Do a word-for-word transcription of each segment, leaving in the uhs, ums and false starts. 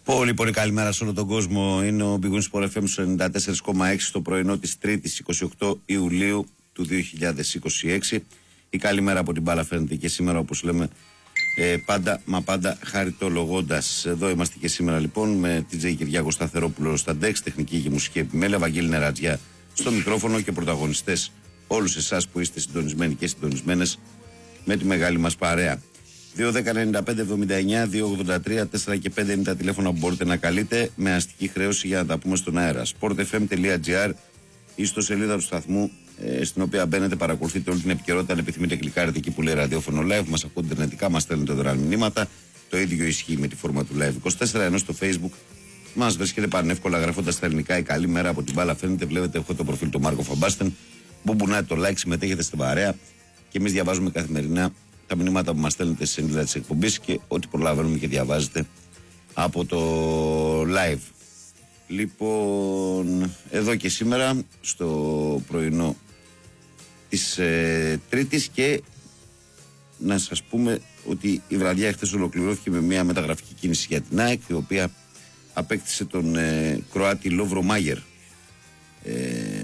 Πολύ πολύ καλημέρα σε όλο τον κόσμο. Είναι ο Big Win Sport εφ εμ ενενήντα τέσσερα κόμμα έξι στο πρωινό της Τρίτης είκοσι οκτώ Ιουλίου του δύο χιλιάδες είκοσι έξι. Η καλημέρα από την μπάλα φαίνεται και σήμερα, όπως λέμε, ε, πάντα μα πάντα χαριτολογώντας. Εδώ είμαστε και σήμερα λοιπόν με την Τζέι Κυριάκο Σταθερόπουλο στα ντεξ, τεχνική και μουσική επιμέλεια, Βαγγέλη Νερατζιά στο μικρόφωνο και πρωταγωνιστές όλους εσάς που είστε συντονισμένοι και συντονισμένες με τη μεγάλη μας παρέα. δύο δέκα ενενήντα πέντε εβδομήντα εννιά δύο ογδόντα τρία τέσσερα και πέντε είναι τα τηλέφωνα που μπορείτε να καλείτε με αστική χρέωση για να τα πούμε στον αέρα. sport εφ εμ τελεία τζι άρ, η ιστοσελίδα του σταθμού, ε, στην οποία μπαίνετε, παρακολουθείτε όλη την επικαιρότητα. Αν επιθυμείτε, κλικάρετε εκεί που λέει ραδιόφωνο live, μας ακούτε ιντερνετικά, μας στέλνετε δωρεάν μηνύματα. Το ίδιο ισχύει με τη φόρμα του live είκοσι τέσσερα, ενώ στο facebook μας βρίσκεται πανεύκολα γράφοντας τα ελληνικά. Η καλή μέρα από την μπάλα φαίνεται. Βλέπετε, έχω το προφίλ του Μάρκο Φαμπάστεν. Μπουμπουνάτε το like, συμμετέχετε στην παρέα και εμείς διαβάζουμε καθημερινά τα μηνύματα που μας στέλνετε στη σελίδα της εκπομπής και ό,τι προλαβαίνουμε και διαβάζετε από το live. Λοιπόν, εδώ και σήμερα στο πρωινό της ε, Τρίτης, και να σας πούμε ότι η βραδιά χθες ολοκληρώθηκε με μια μεταγραφική κίνηση για την ΑΕΚ, η οποία απέκτησε τον ε, Κροάτη Λόβρο Μάγερ. Ε,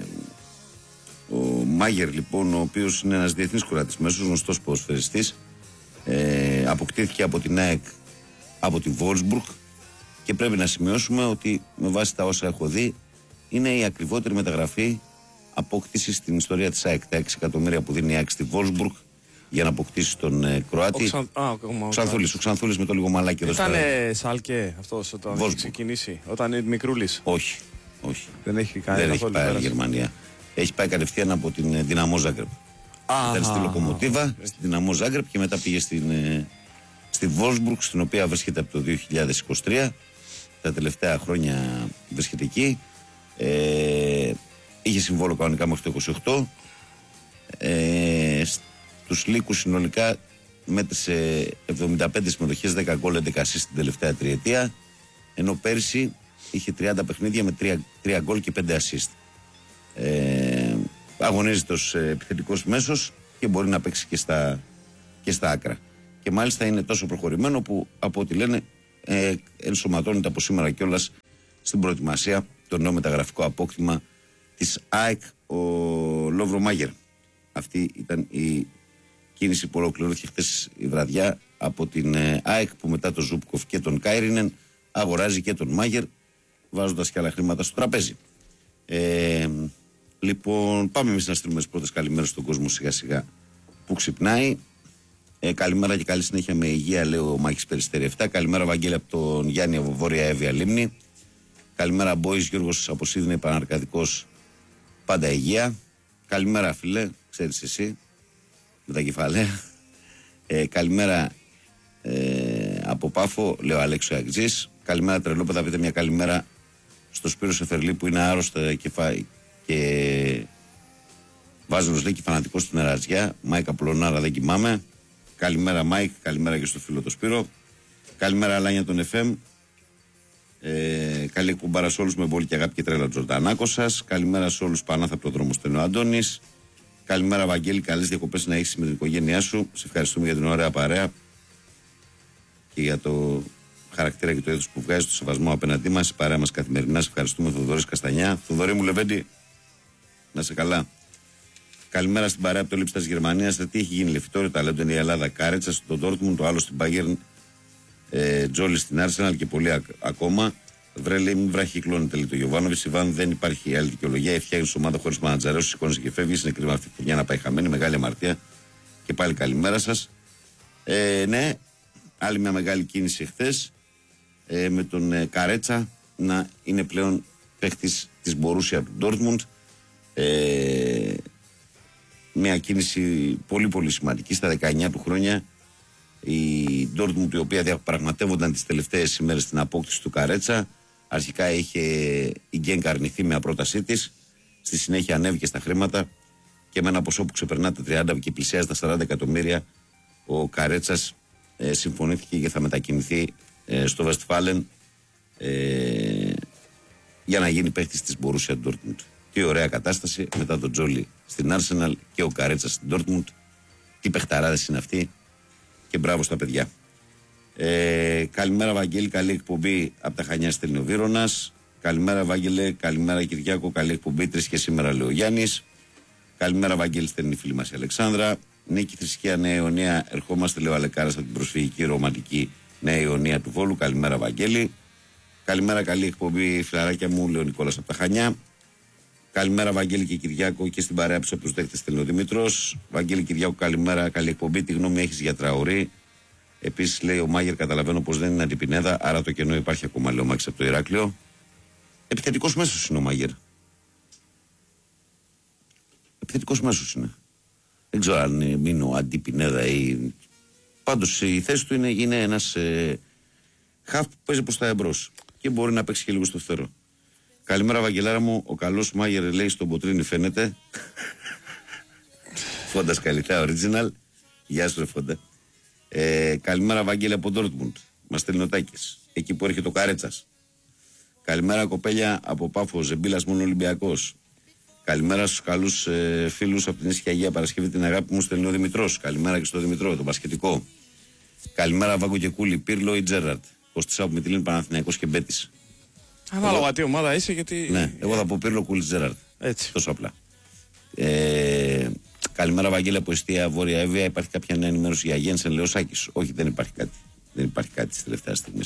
ο Μάγερ λοιπόν, ο οποίος είναι ένας διεθνής Κροάτης μέσος, γνωστός ποδοσφαιριστής, ε, αποκτήθηκε από την ΑΕΚ από τη Βόλσμπουργκ και πρέπει να σημειώσουμε ότι με βάση τα όσα έχω δει είναι η ακριβότερη μεταγραφή απόκτηση στην ιστορία της ΑΕΚ. Τα έξι εκατομμύρια που δίνει η ΑΕΚ στη Βόλσμπουργκ για να αποκτήσει τον ε, Κροάτη. Ο, Ξαν... Α, ο, Ξανθούλης, ο Ξανθούλης με το λίγο μαλάκι εδώ. Ήταν Σάλκε αυτός όταν έχει ξεκινήσει, όταν είναι μικρούλης? Όχι, όχι. Δεν έχει κάνει Δεν έχει πάει η Γερμανία. Έχει πάει κατευθείαν από την Δυναμό Ζάγκρεπ. Ήταν στη Λοκομοτίβα, στην Δυναμό Ζάγκρεπ και μετά πήγε στην, στη Βόλσμπουργκ, στην οποία βρίσκεται από το δύο χιλιάδες είκοσι τρία. Τα τελευταία χρόνια βρίσκεται εκεί. Ε, είχε συμβόλαιο κανονικά μέχρι το είκοσι οκτώ. Ε, στους λύκους συνολικά μέτρησε εβδομήντα πέντε συμμετοχές, δέκα γκολ, έντεκα assist την τελευταία τριετία. Ενώ πέρσι είχε τριάντα παιχνίδια με τρία γκολ και πέντε assist. Ε, αγωνίζεται ως επιθετικός μέσος και μπορεί να παίξει και στα, και στα άκρα. Και μάλιστα είναι τόσο προχωρημένο που, από ό,τι λένε, ε, ενσωματώνεται από σήμερα κιόλας στην προετοιμασία το νέο μεταγραφικό απόκτημα της ΑΕΚ, ο Λόβρο Μάγερ. Αυτή ήταν η κίνηση που ολοκληρώθηκε χθες η βραδιά από την ε, ΑΕΚ, που μετά τον Ζούπκοφ και τον Κάιρινεν αγοράζει και τον Μάγερ, βάζοντας και άλλα χρήματα στο τραπέζι. Ε, λοιπόν, πάμε εμείς να στείλουμε τις πρώτες καλημέρες στον κόσμο σιγά σιγά που ξυπνάει. Ε, καλημέρα και καλή συνέχεια με υγεία, λέει ο Μάκης Περιστέρη επτά. Καλημέρα Βαγγέλη από τον Γιάννη από Βόρεια Εύβοια Λίμνη. Καλημέρα Μπόης Γιώργος από Σίδνεϊ, Παναρκαδικός, πάντα υγεία. Καλημέρα φίλε, ξέρεις εσύ, με τα κεφαλαία. Ε, καλημέρα ε, από Πάφο, λέω Αλέξο Αγτζής. Καλημέρα Τρελόπεδα, πείτε μια καλημέρα στο Σπύρο Σεφερλή που είναι άρρωστα και φάει και Βάζελος λέει και φανατικός στην Νερατζιά. Μάικα Πλωνάρα, δεν κοιμάμαι. Καλημέρα Μάικ, καλημέρα και στο φίλο το Σπύρο. Καλημέρα Αλάνια των εφ εμ. Ε, καλή εκπομπάρα σε όλους με πολύ και αγάπη και τρέλα Τζορτανάκο σας. Καλημέρα σε όλους, Πανάθα από το δρόμο στενό Αντώνης. Καλημέρα Βαγγέλη, καλές διακοπές να έχεις με την οικογένειά σου. Σε ευχαριστούμε για την ωραία παρέα και για το χαρακτήρα και το έθος που βγάζει, το σεβασμό απέναντί μας, η παρέα μας καθημερινά. Σε ευχαριστούμε, Θοδωρής Καστανιά. Θοδωρή μου Λεβέντη, να σε καλά. Καλημέρα στην παρέα από το Λίψη της Γερμανίας. Τι έχει γίνει, Λεφιτόριο, ταλέντο είναι η Ελλάδα. Κάρετσα στον Ντόρτμουντ, το άλλο στην Bayern, ε, Τζόλι στην Arsenal και πολλοί α, ακόμα. Βρε, λέει, μην βραχυκλώνεται, λέει το Γιωβάνοβιτς. Ιβάν, δεν υπάρχει άλλη δικαιολογία. Φτιάχνει ομάδα χωρίς μανατζαρέο, σηκώνει και φεύγει. Είναι κρίμα αυτή η χρονιά να πάει χαμένη. Μεγάλη αμαρτία. Και πάλι καλημέρα σας. Ε, ναι, άλλη μια μεγάλη κίνηση εχθές. Ε, με τον ε, Καρέτσα να είναι πλέον παίχτης της Μπορούσια του Ντόρτμουντ. Ε, μια κίνηση πολύ πολύ σημαντική στα δεκαεννιά του χρόνια. Η Ντόρτμουντ, η οποία διαπραγματεύονταν τις τελευταίες ημέρες την απόκτηση του Καρέτσα, αρχικά είχε η Γκένκα αρνηθεί με απρότασή της. Στη συνέχεια ανέβηκε στα χρήματα και με ένα ποσό που ξεπερνά τα τριάντα και πλησιάζει τα σαράντα εκατομμύρια, ο Καρέτσας ε, συμφωνήθηκε και θα μετακινηθεί ε, στο Βεστφάλεν ε, για να γίνει παίχτης της Μπορούσια Ντόρτμουντ. Τι ωραία κατάσταση μετά τον Τζόλι στην Arsenal και ο Καρέτσας στην Ντόρτμουντ. Τι παιχταράδες είναι αυτοί και μπράβο στα παιδιά. Ε, καλημέρα Βαγγέλη, καλή εκπομπή από τα Χανιά, στέλνει ο Βύρονας. Καλημέρα Βαγγέλη, καλημέρα Κυριάκο, καλή εκπομπή. Τρεις και σήμερα, λέει ο Γιάννης. Καλημέρα Βαγγέλη, στέλνει η φίλη μας η Αλεξάνδρα. Νίκη Θρησκεία, Νέα Ιωνία. Ερχόμαστε, λέει ο Αλεκάρας, από την προσφυγική ρομαντική Νέα Ιωνία του Βόλου. Καλημέρα Βαγγέλη. Καλημέρα, καλή εκπομπή, φιλαράκια μου, λέει ο Νικόλας από τα Χανιά. Καλημέρα Βαγγέλη και Κυριάκο και στην παρέα από τους δέχτες, στέλνει ο Δημήτρος. Βαγγέλη Κυριάκο, καλημέρα, καλή εκπομπή. Τι γνώμη έχεις για Τραωρή? Επίσης, λέει ο Μάγερ, καταλαβαίνω πως δεν είναι αντιπινέδα, άρα το κενό υπάρχει ακόμα, λέει ο Μάκης από το Ηράκλειο. Επιθετικός μέσος είναι ο Μάγερ. Επιθετικός μέσος είναι. Δεν ξέρω αν είναι ο αντιπινέδα ή. Πάντως η θέση του είναι, είναι ένας ε, χαφ που παίζει προς τα εμπρός και μπορεί να παίξει και λίγο στο φτερό. Καλημέρα Βαγγελάρα μου, ο καλός Μάγερ, λέει, στον Ποτρίνη φαίνεται. Φόντας καλυτά, original. Γεια σου ρε Φόντα. Ε, καλημέρα Βαγγέλη από Ντόρτμουντ. Μας στέλνει ο Τάκης, εκεί που έρχεται ο Καρέτσας. Καλημέρα κοπέλια από Πάφο, Ζεμπίλας μόνο Ολυμπιακός. Καλημέρα στους καλούς ε, φίλους από την Ίσια Αγία Παρασκευή, την αγάπη μου, στέλνει ο Δημητρός. Καλημέρα και στο Δημητρό, τον μπασκετικό. Καλημέρα Βάγκο και Κούλη, Πύρλο ή Τζέραρτ. Κωστής από Μητυλίν, Παναθηναϊκός και Μπέτης. Ανάλογα τι ομάδα είσαι, γιατί. Ναι, εγώ θα πω Πύρλο, Κούλη, Τζέραρτ. Έτσι. Τόσο απλά. Ε, καλημέρα Βαγγέλη από Εστία Βόρεια Εύβοια. Υπάρχει κάποια νέα ενημέρωση για Γένσεν, λέει ο Σάκης? Όχι, δεν υπάρχει κάτι. Δεν υπάρχει κάτι τη τελευταία στιγμή.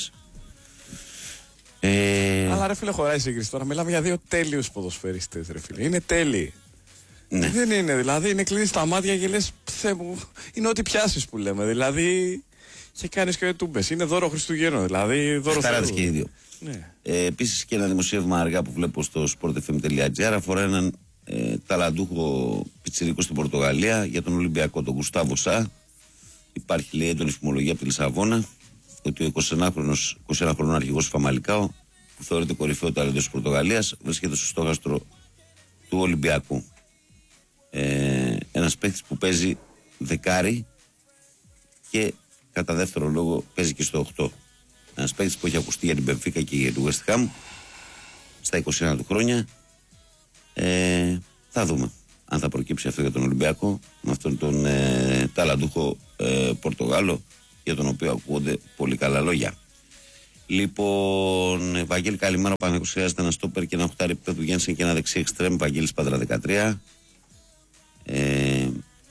Ε... Αλλά ρε φίλε, χωράει σύγκριση τώρα. Μιλάμε για δύο τέλειους ποδοσφαιριστές, ρε φίλε. Είναι τέλειοι. Ναι. Δεν είναι, δηλαδή, είναι κλείνει τα μάτια και λες, Θεέ μου, είναι ό,τι πιάσεις που λέμε. Δηλαδή, και κάνεις και τούμπες. Είναι δώρο Χριστουγέννων, δηλαδή δώρο Θεού. Και οι δύο. Ναι. Ε, επίσης και ένα δημοσίευμα αργά που βλέπω στο sportfm.gr αφορά έναν ε, ταλαντούχο πιτσιρίκο στην Πορτογαλία για τον Ολυμπιακό, τον Γκουστάβο Σα. Υπάρχει, λέει, έντονη φημολογία από τη Λισαβόνα ότι ο εικοσιενάχρονος αρχηγός του Φαμαλικάο, που θεωρείται κορυφαίο ταλέντο της Πορτογαλίας, βρίσκεται στο στόχαστρο του Ολυμπιακού. Ε, ένας παίκτης που παίζει δεκάρι και κατά δεύτερο λόγο παίζει και στο οκτώ. Ένας παίκτης που έχει ακουστεί για την Μπενφίκα και για την West Ham στα είκοσι ένα του χρόνια. Ε, θα δούμε αν θα προκύψει αυτό για τον Ολυμπιακό, με αυτόν τον ε, ταλαντούχο ε, Πορτογάλο, για τον οποίο ακούγονται πολύ καλά λόγια. Λοιπόν, Βαγγέλη, καλημέρα. Ο Παναγιώτης χρειάζεται ένα στόπερ και ένα οχτάρι επίπεδου Γένσεν και ένα δεξί εξτρέμ. Βαγγέλης Πάτρα δεκατρία. Ε,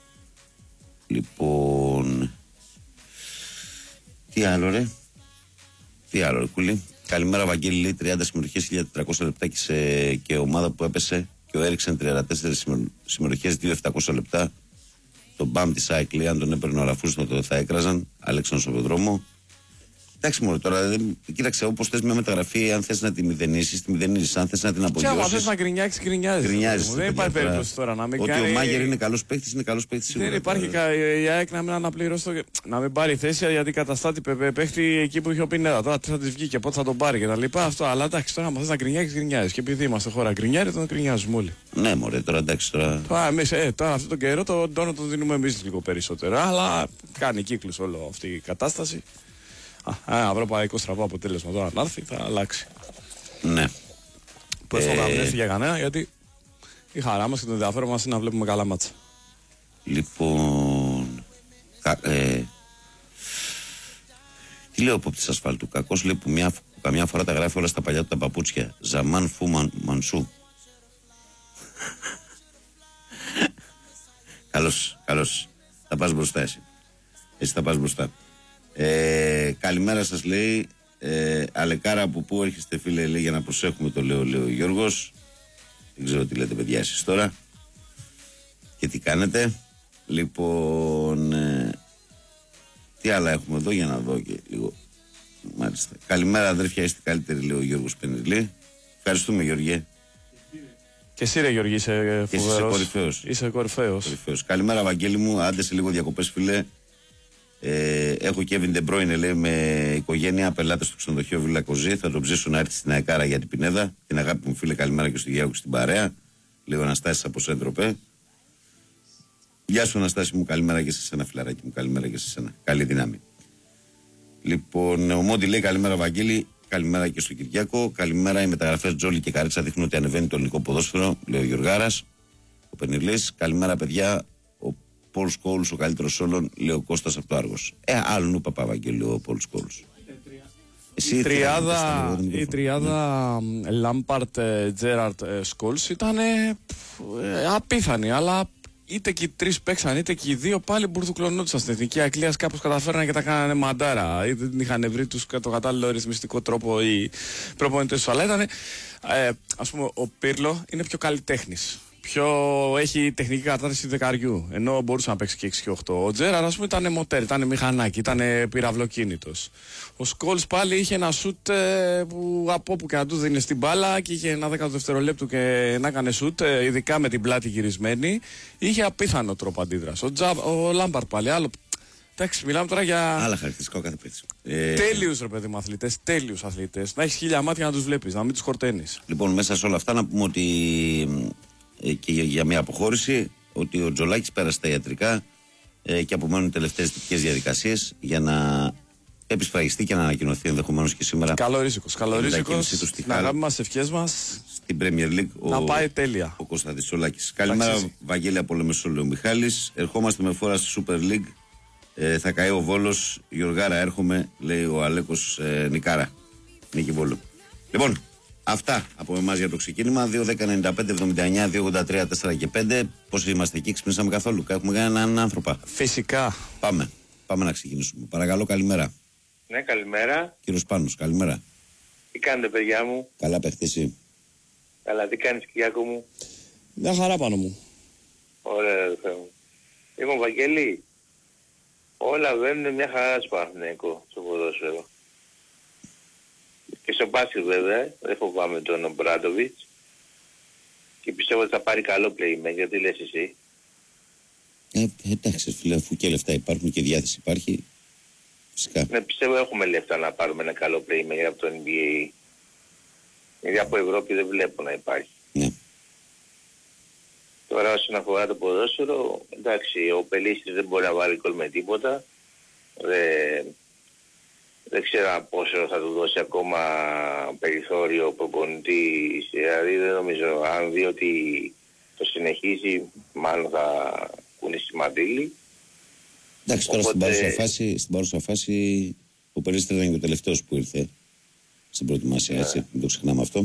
λοιπόν, τι άλλο ρε, τι άλλο ρε Κούλη. Καλημέρα Βαγγέλη, λέει, τριάντα συμμετοχές, χίλια τετρακόσια λεπτά και, σε, και ομάδα που έπεσε και ο Έριξεν τριάντα τέσσερις συμμετοχές, δύο χιλιάδες επτακόσια λεπτά. Τον μπαμ της ΑΕΚ, λέει, αν τον έπαιρνε ο Ραφούς τότε θα έκραζαν. Αλέξανδρος από τον δρόμο. Εντάξει μωρέ τώρα, δεν... κοίταξε, όπως θες μια μεταγραφή, αν θες να τη μηδενίσεις, τη μηδενίσεις, αν θες να την απογειώσεις. Και άμα θες να γκρινιάξεις, γκρινιάζεις. Γκρινιάζεις. Δεν υπάρχει περίπτωση τώρα να μην ότι κάνει. Ότι ο Μάγερ είναι καλός παίκτης, είναι καλός παίκτης σίγουρα. Δεν υπάρχει κα... η ΑΕΚ να μην αναπληρώσει το... να μην πάρει θέση γιατί καταστάτη παίχτη εκεί που είχε ο Πινέδα. Τώρα τι θα τη βγει και πότε θα τον πάρει και τα λοιπά. Αυτό. Αλλά εντάξει, τώρα άμα θες να γκρινιάξεις, γκρινιάζεις. Και επειδή είμαστε χώρα γκρινιάρι, τον γκρινιάζουμε όλοι. Ναι, μωρέ, τώρα εντάξει. Τώρα, τώρα, εμείς, ε, τώρα αυτόν τον καιρό τον τόνο τον δίνουμε εμείς λίγο περισσότερο. Αλλά κάνει κύκλους όλο αυτή η κατάσταση. Ένα ευρωπαϊκό στραβό αποτέλεσμα τώρα να έρθει, θα αλλάξει. Ναι. Που ε... δεν έρθει για κανένα, γιατί η χαρά μας και το ενδιαφέρον μας είναι να βλέπουμε καλά μάτσα. Λοιπόν. Κα, ε... Τι λέει ο πόπτης ασφάλτου? Κακός, λέει, που, μια, που καμιά φορά τα γράφει όλα στα παλιά του τα παπούτσια. Ζαμάν Φου Μαν, Μανσού. Καλώς, καλώς. Θα πας μπροστά εσύ. Εσύ θα πας μπροστά. Ε, καλημέρα σας, λέει, ε, Αλεκάρα, από πού έρχεστε φίλε, λέει, για να προσέχουμε, το λέω, λέει ο Γιώργος. Δεν ξέρω τι λέτε παιδιά εσείς τώρα και τι κάνετε. Λοιπόν, ε, τι άλλα έχουμε εδώ για να δω και λίγο. Μάλιστα. Καλημέρα αδέρφια, είστε καλύτεροι, λέει ο Γιώργος Πενελή. Ευχαριστούμε Γιώργε. Και εσύ ρε Γιώργη είσαι φοβερός. Είσαι κορυφαίος. Είσαι κορυφαίος. κορυφαίος. Καλημέρα Βαγγέλη μου, άντε σε λίγο διακοπές φίλε. Ε, έχω Kevin De Bruyne, λέει, με οικογένεια, πελάτες στο ξενοδοχείο Βίλα Κοζή. Θα τον ψήσω να έρθει στην Αεκάρα για την Πινέδα. Την αγάπη μου φίλε, καλημέρα και στο Γιάννη στην παρέα. Λέω Αναστάσης από Σέντροπε. Γεια σου Αναστάση μου, καλημέρα και σε σένα φιλαράκι μου, καλημέρα και σε σένα. Καλή δύναμη. Λοιπόν, ο Μόντι λέει καλημέρα Βαγγέλη, καλημέρα και στο Κυριάκο. Καλημέρα, οι μεταγραφές Τζόλι και Καρίτσα δείχνουν ότι ανεβαίνει το ελληνικό ποδόσφαιρο, λέει ο Γιωργάρας. Ο Πενιλής, καλημέρα παιδιά. Ο Πολ Σκόλς, ο καλύτερος όλων, λέει ο Κώστας από το Άργος. Ε, άλλον ο Παπαβαγγέλου, ο Πολ Σκόλς. Η τριάδα, η τριάδα Λάμπαρτ, Τζέραρτ, Σκόλς ήταν απίθανη, αλλά είτε και οι τρεις παίξαν, είτε και οι δύο πάλι μπουρδουκλωνόντουσαν στην Εθνική Αγγλίας. Κάπως καταφέρναν και τα κάνανε μαντάρα. Είτε δεν είχαν βρει τους το κατάλληλο ρυθμιστικό τρόπο οι προπονητές τους. Αλλά ήταν, ε, ας πούμε, ο Πίρλο είναι πιο καλλιτέχνης. Πιο έχει τεχνική κατάρτιση δεκαριού. Ενώ μπορούσε να παίξει και έξι και οκτώ. Ο Τζέραρ, ας πούμε, ήταν μοτέρ, ήταν μηχανάκι, ήταν πυραυλοκίνητος. Ο Σκόλς πάλι είχε ένα σουτ ε, που από όπου και να του δίνει στην μπάλα και είχε ένα δέκατο δευτερολέπτου και να έκανε σουτ, ε, ειδικά με την πλάτη γυρισμένη. Είχε απίθανο τρόπο αντίδραση. Ο, Τζα, ο Λάμπαρτ πάλι, άλλο. Εντάξει, μιλάμε τώρα για. Άλλα χαρακτηριστικά κάθε παίκτη. Ε... Τέλειους ρε παιδί μου αθλητές, τέλειους αθλητές. Να έχεις χίλια μάτια να τους βλέπεις, να μην τους χορταίνεις. Λοιπόν, μέσα σε όλα αυτά να πούμε ότι. Ε, και για, για μια αποχώρηση, ότι ο Τζολάκης πέρασε τα ιατρικά ε, και απομένουν οι τελευταίες δυτικές διαδικασίες για να επισφραγιστεί και να ανακοινωθεί ενδεχομένως και σήμερα. Καλό ρίζικος, καλό ρίζικος. Να αγάπη μας, ευχές μας. Στην Premier League να ο, πάει τέλεια. Ο Κωνσταντής Τζολάκης. Καλημέρα, Ταξίζει. Βαγγέλη από Λεμεσό, λέει ο Μιχάλης. Ερχόμαστε με φόρα στη Super League. Ε, θα καεί ο Βόλος. Γιωργάρα, έρχομαι, λέει ο Αλέκος ε, Νικάρα. Νίκη Βόλου. Λοιπόν. Αυτά από εμάς για το ξεκίνημα. δύο δέκα ενενήντα πέντε εβδομήντα εννιά δύο ογδόντα τρία τέσσερα και πέντε. Πώς είμαστε εκεί, ξυπνήσαμε καθόλου? Έχουμε έναν άνθρωπο. Φυσικά. Πάμε. Πάμε να ξεκινήσουμε. Παρακαλώ, καλημέρα. Ναι, καλημέρα. Κύριος Πάνος, καλημέρα. Τι κάνετε, παιδιά μου? Καλά, παίχτη εσύ? Καλά, τι κάνεις, Κυριάκο μου? Μια χαρά, πάνω μου. Ωραία, ρε μου. Λοιπόν, Βαγγέλη, όλα βαίνουν μια χαρά στο Παναθηναϊκό, στο ποδόσφαιρο. Και στο μπάσκετ βέβαια, δεν φοβάμαι τον Μπράντοβιτς και πιστεύω ότι θα πάρει καλό playmaker, γιατί λες εσύ? Ε, εντάξει φίλε, αφού και λεφτά υπάρχουν και διάθεση υπάρχει, φυσικά. Ναι, πιστεύω έχουμε λεφτά να πάρουμε ένα καλό playmaker από το N B A. Γιατί από Ευρώπη δεν βλέπω να υπάρχει. Ναι. Τώρα όσον αφορά το ποδόσφαιρο, εντάξει, ο Πελίστης δεν μπορεί να βάλει κόλ με τίποτα. Δεν... Δεν ξέρω πόσο θα του δώσει ακόμα περιθώριο ο προπονητής, δηλαδή δεν νομίζω, αν δει ότι το συνεχίζει μάλλον θα κουνήσει μαντήλι. Εντάξει, τώρα Οπότε... στην, παρούσα φάση, στην παρούσα φάση ο Περίστρας ήταν και ο τελευταίος που ήρθε στην προετοιμασία, έτσι, μην το ξεχνάμε αυτό.